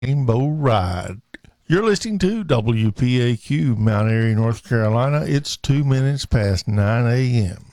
Rainbow Ride. You're listening to WPAQ, Mount Airy, North Carolina. It's 2 minutes past 9 a.m.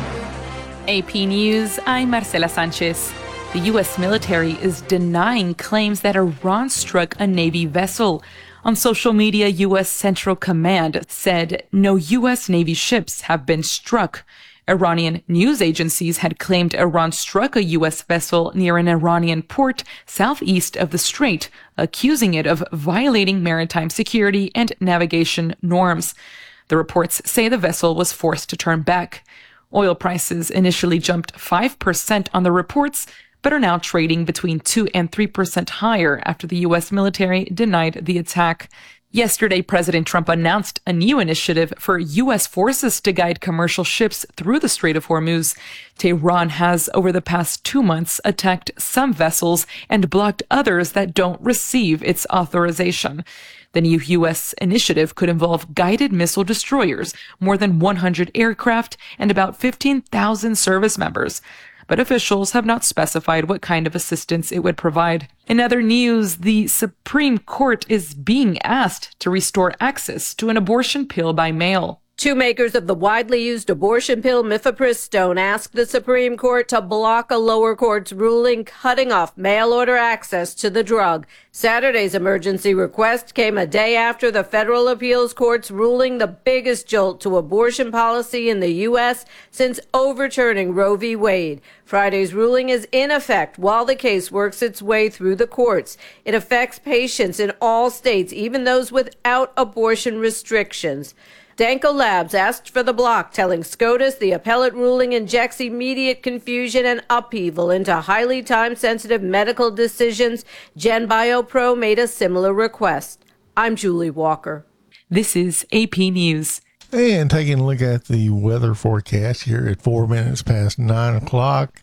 AP News, I'm Marcela Sanchez. The U.S. military is denying claims that Iran struck a Navy vessel. On social media, U.S. Central Command said no U.S. Navy ships have been struck. Iranian news agencies had claimed Iran struck a U.S. vessel near an Iranian port southeast of the strait, accusing it of violating maritime security and navigation norms. The reports say the vessel was forced to turn back. Oil prices initially jumped 5% on the reports, but are now trading between 2 and 3% higher after the U.S. military denied the attack. Yesterday, President Trump announced a new initiative for U.S. forces to guide commercial ships through the Strait of Hormuz. Tehran has, over the past 2 months, attacked some vessels and blocked others that don't receive its authorization. The new U.S. initiative could involve guided missile destroyers, more than 100 aircraft, and about 15,000 service members. But officials have not specified what kind of assistance it would provide. In other news, the Supreme Court is being asked to restore access to an abortion pill by mail. Two makers of the widely used abortion pill mifepristone asked the Supreme Court to block a lower court's ruling cutting off mail-order access to the drug. Saturday's emergency request came a day after the federal appeals court's ruling the biggest jolt to abortion policy in the U.S. since overturning Roe v. Wade. Friday's ruling is in effect while the case works its way through the courts. It affects patients in all states, even those without abortion restrictions. Danco Labs asked for the block, telling SCOTUS the appellate ruling injects immediate confusion and upheaval into highly time-sensitive medical decisions. GenBioPro made a similar request. I'm Julie Walker. This is AP News. And taking a look at the weather forecast here at 4 minutes past 9 o'clock.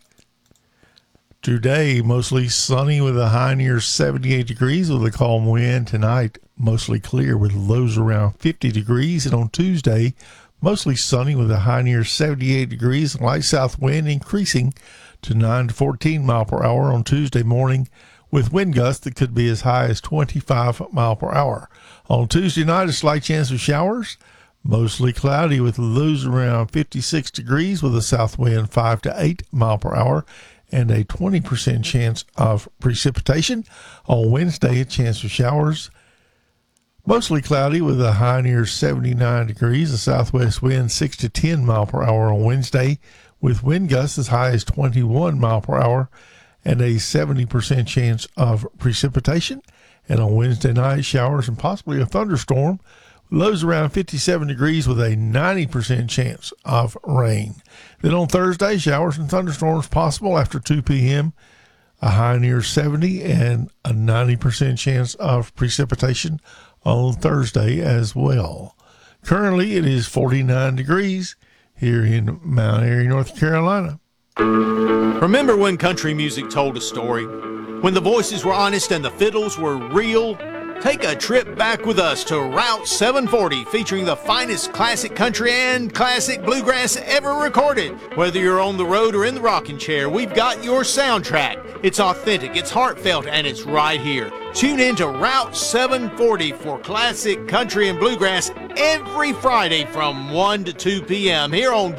Today, mostly sunny with a high near 78 degrees with a calm wind. Tonight, mostly clear with lows around 50 degrees. And on Tuesday, mostly sunny with a high near 78 degrees. Light south wind increasing to 9 to 14 mile per hour on Tuesday morning with wind gusts that could be as high as 25 mile per hour. On Tuesday night, a slight chance of showers. Mostly cloudy with lows around 56 degrees with a south wind 5 to 8 mile per hour. And a 20% chance of precipitation. On Wednesday, a chance of showers. Mostly cloudy with a high near 79 degrees. A southwest wind 6 to 10 mile per hour on Wednesday, with wind gusts as high as 21 mile per hour and a 70% chance of precipitation. And on Wednesday night, showers and possibly a thunderstorm. Lows around 57 degrees with a 90% chance of rain. Then on Thursday, showers and thunderstorms possible after 2 p.m., a high near 70 and a 90% chance of precipitation on Thursday as well. Currently, it is 49 degrees here in Mount Airy, North Carolina. Remember when country music told a story? When the voices were honest and the fiddles were real? Take a trip back with us to Route 740, featuring the finest classic country and classic bluegrass ever recorded. Whether you're on the road or in the rocking chair, we've got your soundtrack. It's authentic, it's heartfelt, and it's right here. Tune in to Route 740 for classic country and bluegrass every Friday from 1 to 2 p.m. here on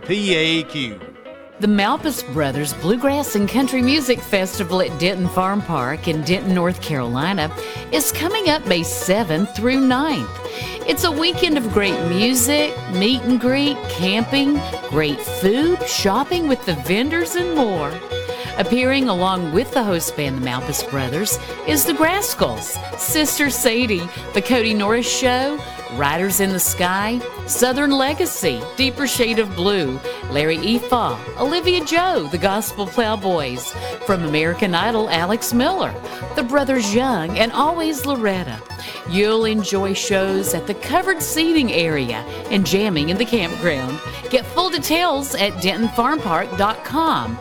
WPAQ. The Malpas Brothers Bluegrass and Country Music Festival at Denton Farm Park in Denton, North Carolina is coming up May 7th through 9th. It's a weekend of great music, meet and greet, camping, great food, shopping with the vendors, and more. Appearing along with the host band, the Malpas Brothers, is the Grascals, Sister Sadie, the Cody Norris Show, Riders in the Sky, Southern Legacy, Deeper Shade of Blue, Larry Efaw, Olivia Joe, the Gospel Plowboys, from American Idol, Alex Miller, the Brothers Young, and Always Loretta. You'll enjoy shows at the covered seating area and jamming in the campground. Get full details at DentonFarmPark.com,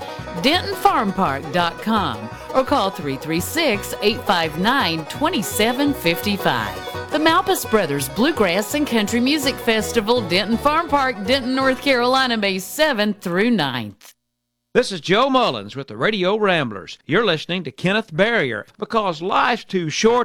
DentonFarmPark.com, or call 336-859-2755. The Malpas Brothers Bluegrass and Country Music Festival, Denton Farm Park, Denton, North Carolina, May 7th through 9th. This is Joe Mullins with the Radio Ramblers. You're listening to Kenneth Barrier because life's too short